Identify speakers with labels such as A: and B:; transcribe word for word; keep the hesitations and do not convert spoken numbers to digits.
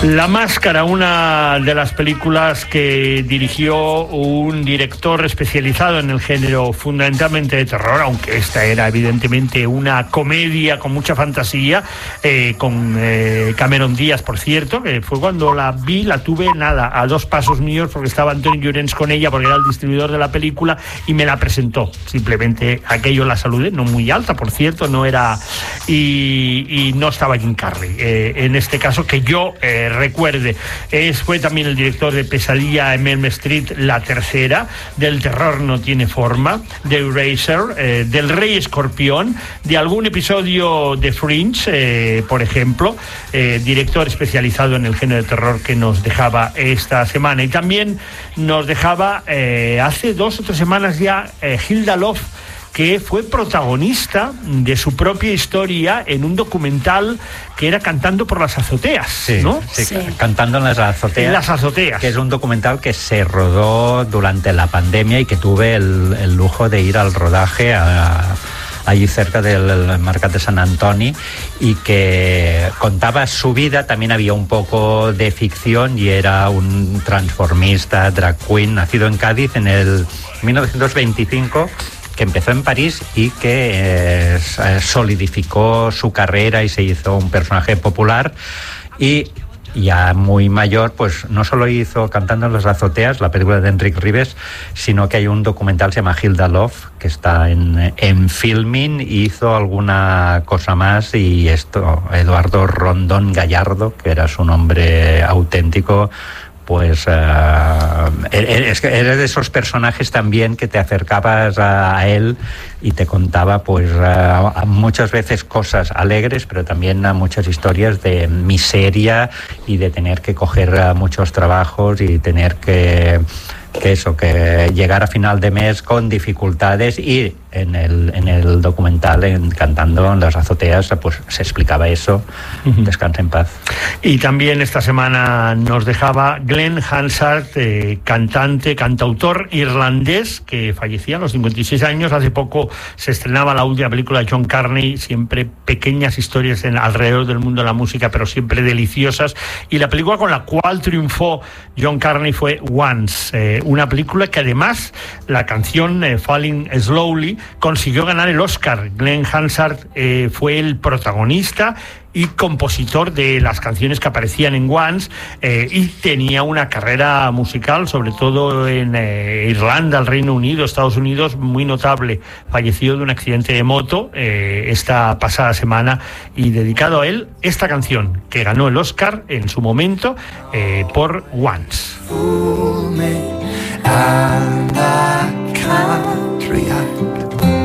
A: La Máscara, una de las películas que dirigió un director especializado en el género fundamentalmente de terror, aunque esta era evidentemente una comedia con mucha fantasía, eh, con eh, Cameron Díaz, por cierto, que fue cuando la vi, la tuve nada, a dos pasos míos, porque estaba Antonio Llorens con ella, porque era el distribuidor de la película, y me la presentó. Simplemente aquello la saludé, no muy alta, por cierto, no era... y, y no estaba Jim Carrey, eh, en este caso, que yo... Eh, recuerde, es, fue también el director de Pesadilla en Elm Street, la tercera, del Terror no tiene forma, de Eraser, eh, del Rey Escorpión, de algún episodio de Fringe, eh, por ejemplo, eh, director especializado en el género de terror que nos dejaba esta semana. Y también nos dejaba eh, hace dos o tres semanas ya eh, Hilda Love, que fue protagonista de su propia historia en un documental que era Cantando por las azoteas,
B: sí,
A: ¿no?
B: Sí, sí, Cantando en las azoteas.
A: En las azoteas.
B: Que es un documental que se rodó durante la pandemia y que tuve el, el lujo de ir al rodaje a, allí cerca del Mercat de Sant Antoni, y que contaba su vida. También había un poco de ficción y era un transformista, drag queen, nacido en Cádiz en el mil novecientos veinticinco, que empezó en París y que eh, solidificó su carrera y se hizo un personaje popular. Y ya muy mayor, pues no solo hizo Cantando en las azoteas, la película de Enric Ribes, sino que hay un documental que se llama Hilda Love, que está en, en Filmin, y hizo alguna cosa más. Y esto, Eduardo Rondón Gallardo, que era su nombre auténtico, pues uh, eres, eres de esos personajes también que te acercabas a, a él y te contaba pues uh, a muchas veces cosas alegres, pero también a muchas historias de miseria y de tener que coger uh, muchos trabajos y tener que, que eso, que llegar a final de mes con dificultades. Y en el, en el documental, en Cantando en las azoteas, pues se explicaba eso. Uh-huh. Descansa en paz.
A: Y también esta semana nos dejaba Glenn Hansard, eh, cantante, cantautor irlandés, que fallecía a los cincuenta y seis años. Hace poco se estrenaba la última película de John Carney, siempre pequeñas historias en, alrededor del mundo de la música, pero siempre deliciosas. Y la película con la cual triunfó John Carney fue Once, eh, una película que además la canción eh, Falling Slowly consiguió ganar el Oscar. Glenn Hansard eh, fue el protagonista y compositor de las canciones que aparecían en Once, eh, y tenía una carrera musical, sobre todo en eh, Irlanda, el Reino Unido, Estados Unidos, muy notable. Falleció de un accidente de moto eh, esta pasada semana, y dedicado a él esta canción que ganó el Oscar en su momento eh, por Once.